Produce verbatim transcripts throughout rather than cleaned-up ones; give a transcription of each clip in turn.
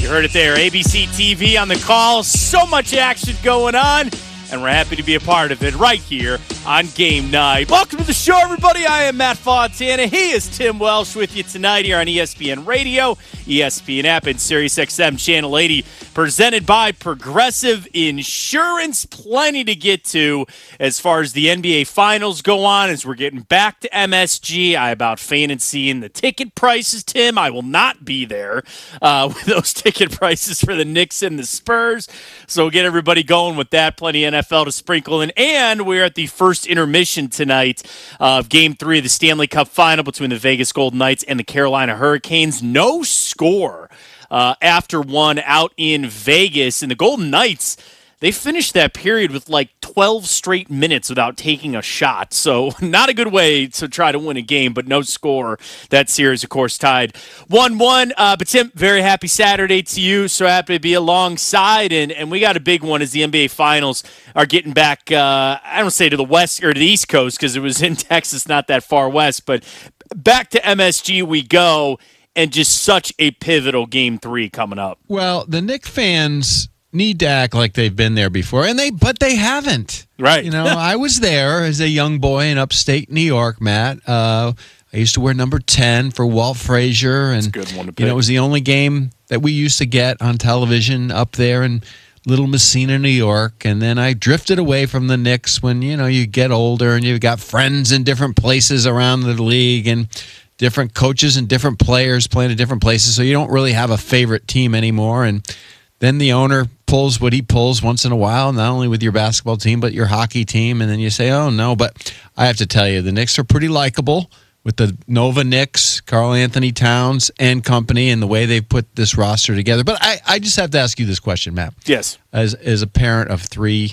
heard it there. A B C T V on the call. So much action going on, and we're happy to be a part of it right here on Game Night. Welcome to the show, everybody. I am Matt Fontana. He is Tim Welsh with you tonight here on E S P N Radio, E S P N app, and Sirius X M Channel eighty, presented by Progressive Insurance. Plenty to get to as far as the N B A Finals go on, as we're getting back to M S G. I about fainted seeing the ticket prices, Tim. I will not be there uh, with those ticket prices for the Knicks and the Spurs. So we'll get everybody going with that. Plenty of N F L to sprinkle in. And we're at the first intermission tonight of Game three of the Stanley Cup Final between the Vegas Golden Knights and the Carolina Hurricanes. No score uh, after one out in Vegas. And the Golden Knights, they finished that period with like twelve straight minutes without taking a shot. So not a good way to try to win a game, but no score. That series, of course, tied one one. Uh, but, Tim, very happy Saturday to you. So happy to be alongside. And, and we got a big one as the N B A Finals are getting back, uh, I don't say to the west or to the East Coast because it was in Texas, not that far west. But back to M S G we go, and just such a pivotal Game three coming up. Well, the Knicks fans need to act like they've been there before, and they but they haven't. Right. You know, I was there as a young boy in upstate New York, Matt. Uh, I used to wear number ten for Walt Frazier, and That's a good one to pick. You know, it was the only game that we used to get on television up there in Little Messina, New York. And then I drifted away from the Knicks when, you know, you get older and you've got friends in different places around the league and different coaches and different players playing at different places, so you don't really have a favorite team anymore. And then the owner pulls what he pulls once in a while, not only with your basketball team, but your hockey team. And then you say, oh, no. But I have to tell you, the Knicks are pretty likable with the Nova Knicks, Karl Anthony Towns and company, and the way they've put this roster together. But I, I just have to ask you this question, Matt. Yes. As, as a parent of three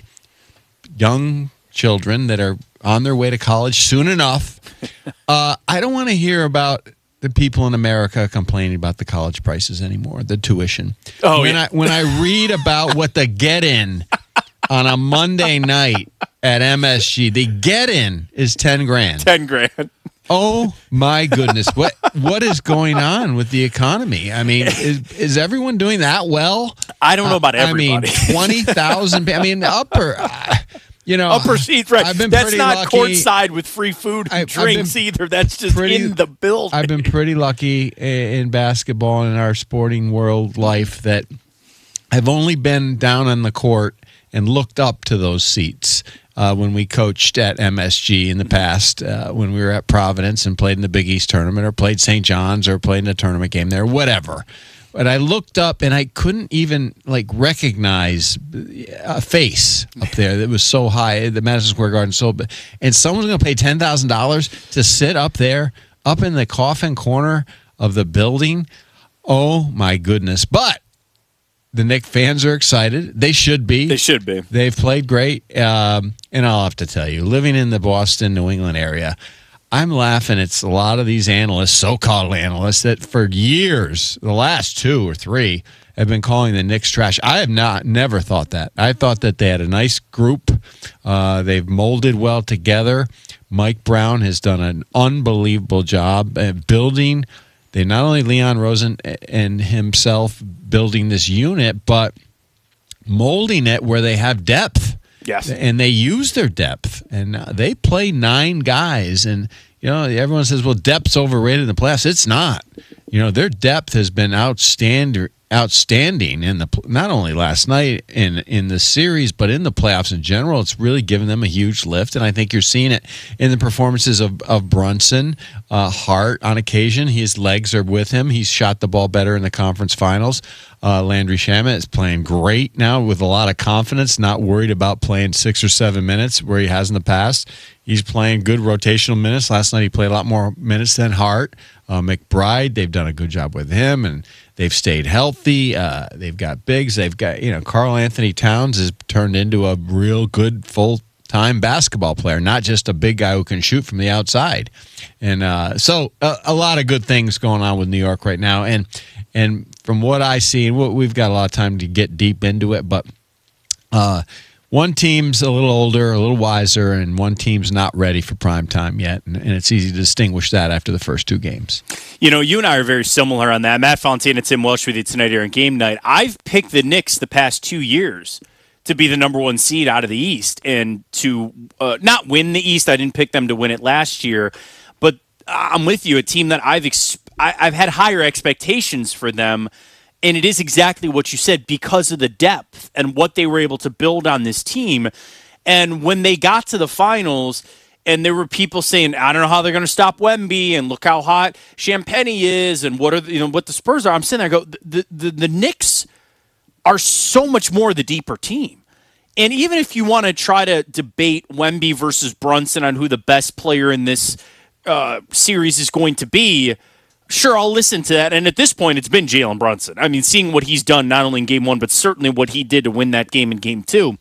young children that are on their way to college soon enough, uh, I don't want to hear about the people in America complaining about the college prices anymore, the tuition. Oh, when yeah. I when I read about what the get-in on a Monday night at M S G, the get-in is ten grand. ten grand. Oh my goodness! What what is going on with the economy? I mean, is, is everyone doing that well? I don't know about everybody. I mean, twenty thousand. I mean, upper. Uh, You know, upper seats, right? I've been That's not lucky. courtside with free food and I, drinks been either. That's just pretty, in the building. I've been pretty lucky in basketball and in our sporting world life that I've only been down on the court and looked up to those seats uh, when we coached at M S G in the past, uh, when we were at Providence and played in the Big East tournament or played Saint John's or played in a tournament game there, whatever. But I looked up and I couldn't even like recognize a face up there that was so high. The Madison Square Garden, so big. And someone's going to pay ten thousand dollars to sit up there, up in the coffin corner of the building. Oh my goodness! But the Knicks fans are excited. They should be. They should be. They've played great. Um, and I'll have to tell you, living in the Boston, New England area, I'm laughing. It's a lot of these analysts, so-called analysts, that for years, the last two or three, have been calling the Knicks trash. I have not, never thought that. I thought that they had a nice group. Uh, they've molded well together. Mike Brown has done an unbelievable job at building. They not only Leon Rosen and himself building this unit, but molding it where they have depth. Yes. And they use their depth, and they play nine guys. And, you know, everyone says, well, depth's overrated in the playoffs. It's not. You know, their depth has been outstanding, outstanding in the not only last night in in the series, but in the playoffs in general. It's really given them a huge lift, and I think you're seeing it in the performances of, of Brunson. Uh, Hart, on occasion, his legs are with him. He's shot the ball better in the conference finals. Uh, Landry Shamet is playing great now with a lot of confidence, not worried about playing six or seven minutes where he has in the past. He's playing good rotational minutes. Last night he played a lot more minutes than Hart. Uh, McBride, they've done a good job with him, and they've stayed healthy. Uh, they've got bigs. They've got, you know, Karl Anthony Towns has turned into a real good full-time basketball player, not just a big guy who can shoot from the outside. And uh, so a, a lot of good things going on with New York right now. And and from what I see, and we've got a lot of time to get deep into it, but uh, one team's a little older, a little wiser, and one team's not ready for prime time yet. And, and it's easy to distinguish that after the first two games. You know, you and I are very similar on that. Matt Fontaine and Tim Welsh with you tonight here on Game Night. I've picked the Knicks the past two years to be the number one seed out of the East and to uh, not win the East. I didn't pick them to win it last year, but I'm with you, a team that I've exp- I- I've had higher expectations for them. And it is exactly what you said because of the depth and what they were able to build on this team. And when they got to the finals, and there were people saying, I don't know how they're going to stop Wemby, and look how hot Champagne is, and what are the, you know what the Spurs are. I'm sitting there, I go, the, the the Knicks are so much more the deeper team. And even if you want to try to debate Wemby versus Brunson on who the best player in this uh, series is going to be, sure, I'll listen to that. And at this point, it's been Jalen Brunson. I mean, seeing what he's done not only in game one, but certainly what he did to win that game in game two,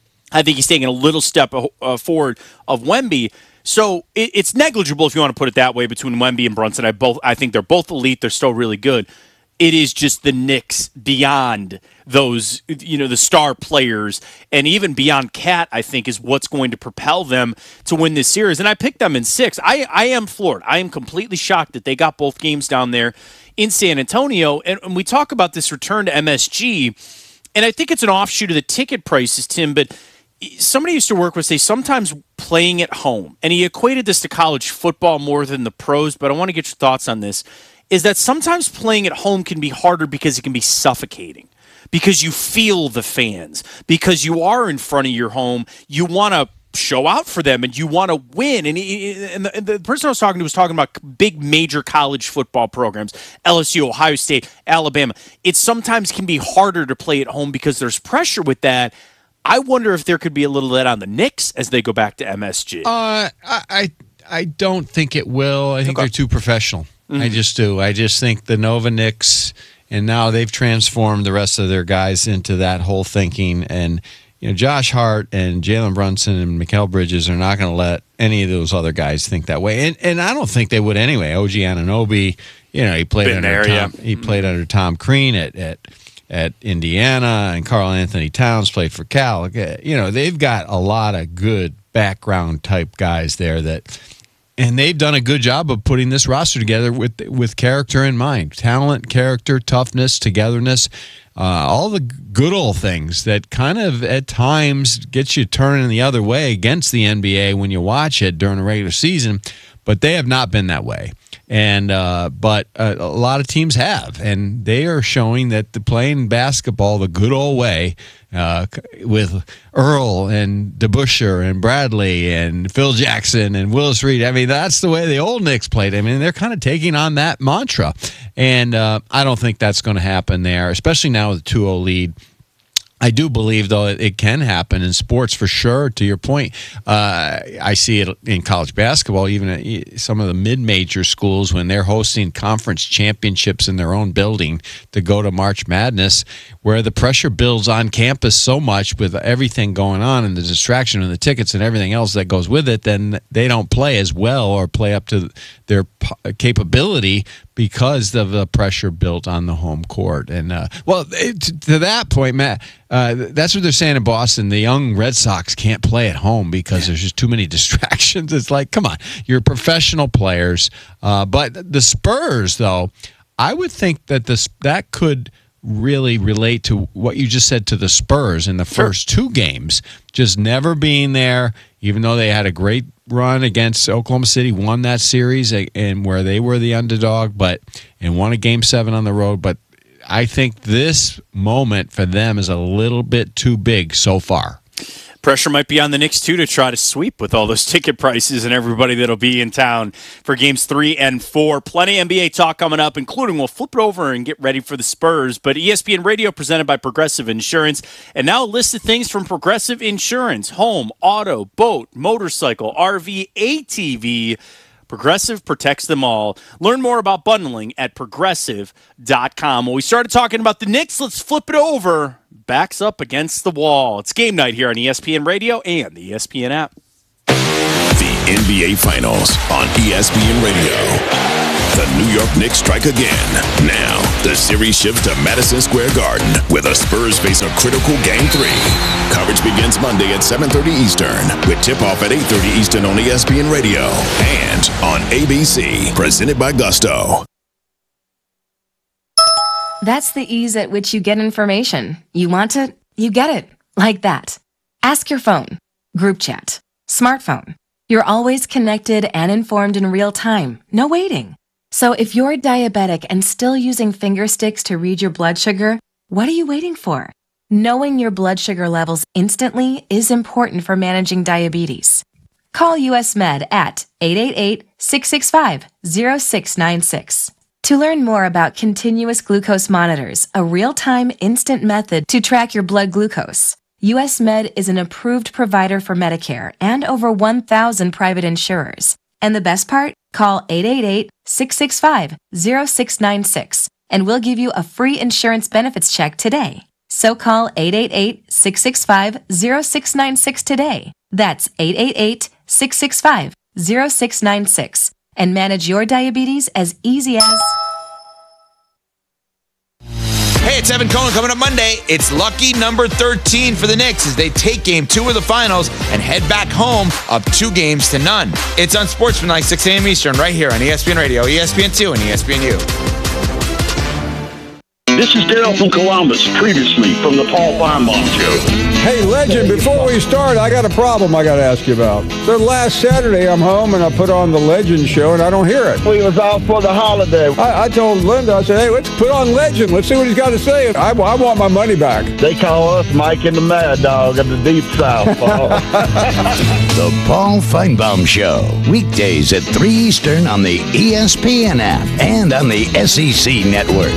I think he's taking a little step uh, forward of Wemby. So it, it's negligible, if you want to put it that way, between Wemby and Brunson. I both I think they're both elite. They're still really good. It is just the Knicks beyond those, you know, the star players, and even beyond Cat, I think, is what's going to propel them to win this series. And I picked them in six. I, I am floored. I am completely shocked that they got both games down there in San Antonio. And, and we talk about this return to M S G, and I think it's an offshoot of the ticket prices, Tim, but somebody used to work with say sometimes playing at home, and he equated this to college football more than the pros, but I want to get your thoughts on this, is that sometimes playing at home can be harder because it can be suffocating, because you feel the fans, because you are in front of your home, you want to show out for them, and you want to win. And, he, and, the, and the person I was talking to was talking about big major college football programs, L S U, Ohio State, Alabama. It sometimes can be harder to play at home because there's pressure with that. I wonder if there could be a little let on the Knicks as they go back to M S G. Uh, I I don't think it will. I think Okay. they're too professional. Mm-hmm. I just do. I just think the Nova Knicks, and now they've transformed the rest of their guys into that whole thinking. And you know, Josh Hart and Jalen Brunson and Mikal Bridges are not going to let any of those other guys think that way. And and I don't think they would anyway. O G Anunoby, you know, he played Been under there, Tom, yeah. he played under Tom Crean at at. at Indiana, and Karl Anthony Towns played for Cal. You know, they've got a lot of good background type guys there that, and they've done a good job of putting this roster together with with character in mind. Talent, character, toughness, togetherness, uh, all the good old things that kind of at times get you turning the other way against the N B A when you watch it during the regular season, but they have not been that way. And uh, but uh, a lot of teams have, and they are showing that the playing basketball the good old way uh, with Earl and DeBusschere and Bradley and Phil Jackson and Willis Reed. I mean, that's the way the old Knicks played. I mean, they're kind of taking on that mantra, and uh, I don't think that's going to happen there, especially now with a two oh lead. I do believe, though, it can happen in sports for sure. To your point, uh, I see it in college basketball, even at some of the mid-major schools when they're hosting conference championships in their own building to go to March Madness, where the pressure builds on campus so much with everything going on and the distraction and the tickets and everything else that goes with it, then they don't play as well or play up to their capability because of the pressure built on the home court. And, uh, well, it, to that point, Matt, uh, that's what they're saying in Boston. The young Red Sox can't play at home because there's just too many distractions. It's like, come on, you're professional players. Uh, but the Spurs, though, I would think that this that could really relate to what you just said to the Spurs in the first two games, just never being there, even though they had a great run against Oklahoma City, won that series, and where they were the underdog, but and won a game seven on the road. But I think this moment for them is a little bit too big so far. Pressure might be on the Knicks, too, to try to sweep with all those ticket prices and everybody that'll be in town for games three and four. Plenty of N B A talk coming up, including we'll flip it over and get ready for the Spurs. But E S P N Radio presented by Progressive Insurance. And now a list of things from Progressive Insurance: home, auto, boat, motorcycle, R V, A T V. Progressive protects them all. Learn more about bundling at progressive dot com. Well, we started talking about the Knicks. Let's flip it over. Backs up against the wall. It's game night here on E S P N Radio and the E S P N app. The N B A Finals on E S P N Radio. The New York Knicks strike again. Now, the series shifts to Madison Square Garden, where the Spurs face a critical Game three. Coverage begins Monday at seven thirty Eastern, with tip-off at eight thirty Eastern on E S P N Radio and on A B C, presented by Gusto. That's the ease at which you get information. You want it, you get it. Like that. Ask your phone. Group chat. Smartphone. You're always connected and informed in real time. No waiting. So if you're diabetic and still using finger sticks to read your blood sugar, what are you waiting for? Knowing your blood sugar levels instantly is important for managing diabetes. Call U S Med at eight eight eight, six six five, zero six nine six. To learn more about continuous glucose monitors, a real-time instant method to track your blood glucose, U S Med is an approved provider for Medicare and over one thousand private insurers. And the best part? Call eight eight eight, six six five, zero six nine six and we'll give you a free insurance benefits check today. So call eight eight eight, six six five, zero six nine six today. That's eight eight eight, six six five, zero six nine six and manage your diabetes as easy as... Hey, it's Evan Cohen. Coming up Monday, it's lucky number thirteen for the Knicks as they take game two of the finals and head back home up two games to none. It's on Sportsman, six a.m. Eastern, right here on E S P N Radio, E S P N two, and E S P N U. This is Daryl from Columbus, previously from the Paul Feinbaum Show. Hey, Legend, before we start, I got a problem I got to ask you about. So last Saturday, I'm home, and I put on the Legend show, and I don't hear it. We was off for the holiday. I, I told Linda, I said, hey, let's put on Legend. Let's see what he's got to say. I, I want my money back. They call us Mike and the Mad Dog of the Deep South. The Paul Feinbaum Show, weekdays at three Eastern on the E S P N app and on the S E C network.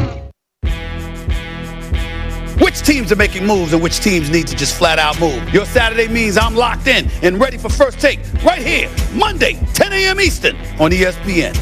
Which teams are making moves and which teams need to just flat out move? Your Saturday means I'm locked in and ready for First Take right here, Monday, ten a.m. Eastern on E S P N.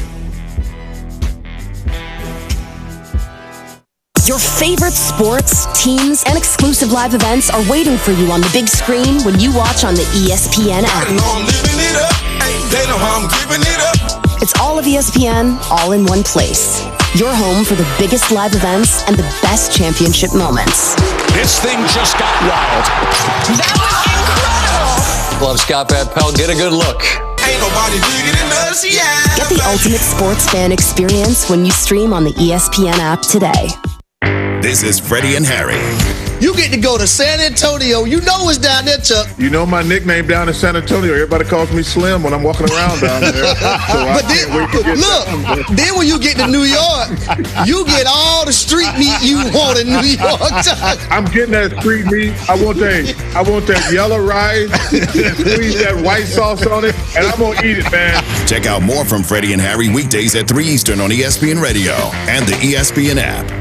Your favorite sports, teams, and exclusive live events are waiting for you on the big screen when you watch on the E S P N app. I know I'm living it up. Hey, they know how I'm giving it up. It's all of E S P N, all in one place. Your home for the biggest live events and the best championship moments. This thing just got wild. That was incredible. Love Scott Van Pelt. Get a good look. Ain't nobody bigger than us, yeah. Get the ultimate sports fan experience when you stream on the E S P N app today. This is Freddie and Harry. You get to go to San Antonio. You know it's down there, Chuck. You know my nickname down in San Antonio. Everybody calls me Slim when I'm walking around down there. So but then, look, then when you get to New York, you get all the street meat you want in New York, Chuck. I'm getting that street meat. I want that. I want that yellow rice. Squeeze that white sauce on it, and I'm gonna eat it, man. Check out more from Freddie and Harry weekdays at three Eastern on E S P N Radio and the E S P N app.